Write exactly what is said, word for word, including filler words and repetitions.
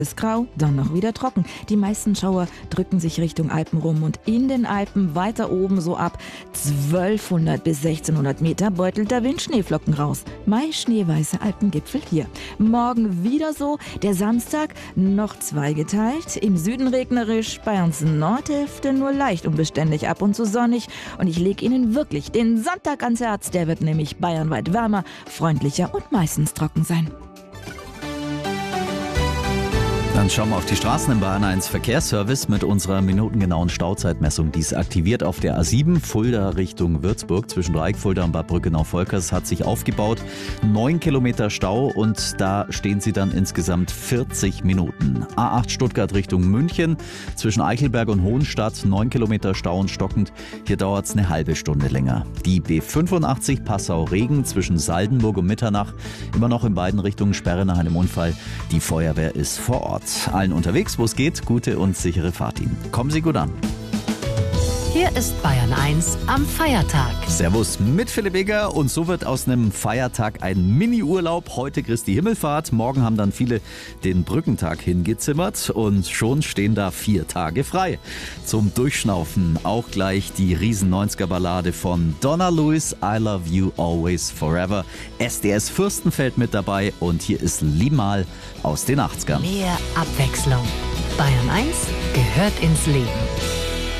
ist grau, dann noch wieder trocken. Die meisten Schauer drücken sich Richtung Alpen rum und in den Alpen weiter oben so ab zwölfhundert bis sechzehnhundert Meter beutelt der Wind Schneeflocken raus. Mai schneeweiße Alpengipfel hier. Morgen wieder so, der Samstag noch zweigeteilt. Im Süden regnerisch, Bayerns Nordhälfte nur leicht unbeständig, ab und zu sonnig. Und ich lege Ihnen wirklich den Sonntag ans Herz, der wird nämlich bayernweit wärmer, freundlicher und meistens trocken sein. Dann schauen wir auf die Straßen im Bayern eins Verkehrsservice mit unserer minutengenauen Stauzeitmessung. Die ist aktiviert auf der A sieben, Fulda Richtung Würzburg. Zwischen Dreieck, Fulda und Bad Brückenau-Volkers hat sich aufgebaut. Neun Kilometer Stau und da stehen Sie dann insgesamt vierzig Minuten. A acht Stuttgart Richtung München. Zwischen Eichelberg und Hohenstadt neun Kilometer Stau und stockend. Hier dauert es eine halbe Stunde länger. Die B fünfundachtzig Passau-Regen zwischen Saldenburg und Mitternach. Immer noch in beiden Richtungen Sperre nach einem Unfall. Die Feuerwehr ist vor Ort. Allen unterwegs, wo es geht, gute und sichere Fahrt Ihnen. Kommen Sie gut an. Hier ist Bayern eins am Feiertag. Servus mit Philipp Eger und so wird aus einem Feiertag ein Mini-Urlaub. Heute Christi Himmelfahrt, morgen haben dann viele den Brückentag hingezimmert und schon stehen da vier Tage frei. Zum Durchschnaufen auch gleich die Riesen-neunziger-Ballade von Donna Lewis, I Love You Always Forever. S D S Fürstenfeld mit dabei und hier ist Limal aus den achtzigern. Mehr Abwechslung. Bayern eins gehört ins Leben.